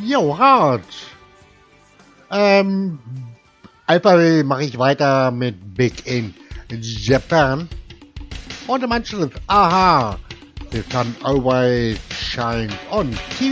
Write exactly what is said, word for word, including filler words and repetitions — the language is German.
Jo, hart. Ähm, einfach mache ich weiter mit Big in Japan. Und manches, aha, the sun always shines on T